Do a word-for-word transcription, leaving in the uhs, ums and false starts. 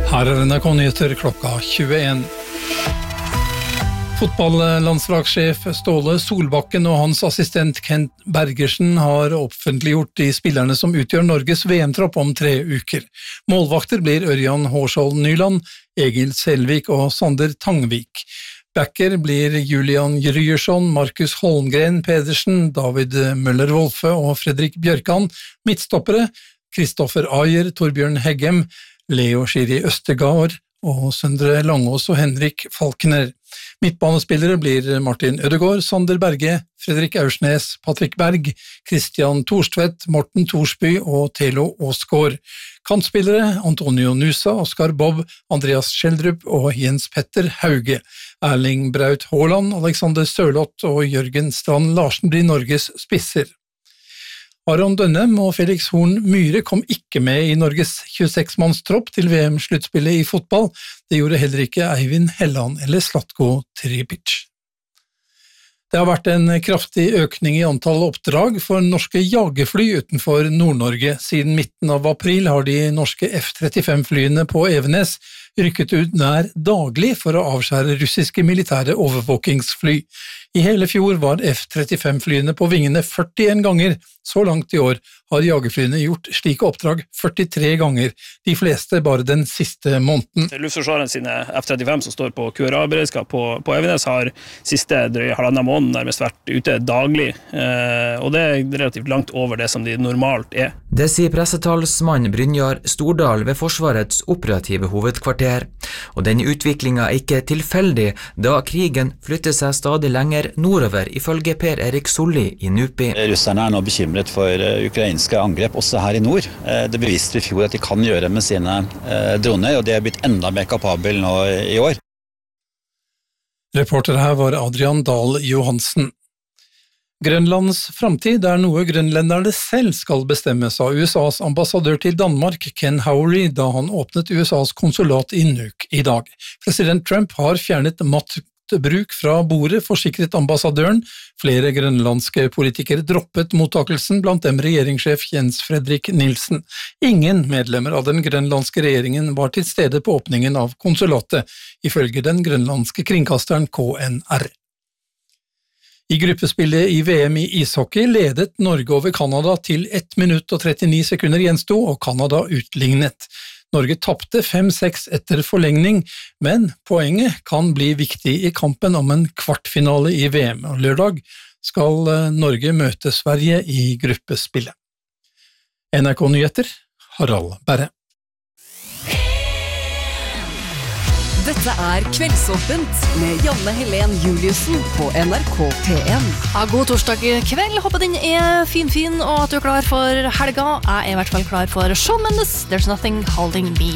Her er N R K Nyheter klokka tjueen. Fotballandslagssjef Ståle Solbakken og hans assistent Kent Bergersen har offentliggjort de spillerne som utgjør Norges V M-tropp om tre uker. Målvakter blir Ørjan Hårskjold Nyland, Egil Selvik og Sander Tangvik. Backer blir Julian Ryerson, Markus Holmgren Pedersen, David Møller-Wolfe og Fredrik Bjørkan. Midtstoppere Kristoffer Ayer, Torbjørn Heggem, Leo Schiri Østegard og Søndre Langås og Henrik Falkner. Midtbanespillere blir Martin Ødegaard, Sander Berge, Fredrik Aursnes, Patrick Berg, Christian Thorstvedt, Morten Thorsby og Thelo Åsgaard. Kantspillere Antonio Nusa, Oskar Bob, Andreas Schjeldrup og Jens Petter Hauge. Erling Braut Haaland, Alexander Sørloth og Jørgen Strand Larsen blir Norges spisser. Aron Dønnem og Felix Horn Myhre kom ikke med i Norges tjueseks-mannstropp til V M-sluttspillet i fotball. Det gjorde heller ikke Eivind Helland eller Zlatko Tripic. Det har vært en kraftig økning i antall oppdrag for norske jagerfly utenfor Nord-Norge. Siden midten av april har de norske F trettifem-flyene på Evenes rykket ut nær daglig for å avskjære russiske militære overvåkingsfly. I hele fjor var F trettifem-flyene på vingene førtien ganger. Så langt i år har jagerflyene gjort slike oppdrag førtitre ganger, de fleste bare den siste måneden. Luftforsvaret sine F trettifem som står på Q R A-beredskap på, på Evenes har siste drøye halvannen måned nærmest vært ute daglig, eh, og det er relativt langt over det som de normalt er. Det sier pressetalsmann Brynjar Stordal ved Forsvarets operative hovedkvarter. Og denne utviklingen er ikke tilfeldig, da krigen flytter seg stadig lenger nordover, ifølge Per Erik Solli i NUPI. Russerne er nå bekymret for ukrainske angrep også her i nord. Det beviste i fjor at de kan gjøre med sine droner, og det er blitt enda mer kapabel nå i år. Reporter her var Adrian Dahl Johansen. Grønlands framtid er noe grønlenderne selv skal bestemme, sa U S A's ambassadør til Danmark, Ken Howrey, da han åpnet U S A's konsulat i Nuuk i dag. President Trump har fjernet maktbruk fra bordet, forsikret ambassadøren. Flere grønlandske politikere droppet mottakelsen, blant dem regjeringssjef Jens Fredrik Nielsen. Ingen medlemmer av den grønlandske regjeringen var til stede på åpningen av konsulatet, ifølge den grønlandske kringkasteren K N R. I gruppespillet i V M i ishockey ledet Norge over Kanada til ett minutt og trettini sekunder gjensto, og Kanada utlignet. Norge tappte fem seks etter forlengning, men poenget kan bli viktig i kampen om en kvartfinale i V M. Og lørdag skal Norge møte Sverige i gruppespillet. N R K Nyheter, Harald Berre. Dette er Kveldsåpent med Janne Helen Juliussen på N R K P en. Ja, god torsdag kveld, håper den er fin-fin og at du er klar for helga. Jeg er i hvert fall klar for Shawn Mendes, There's Nothing Holding Me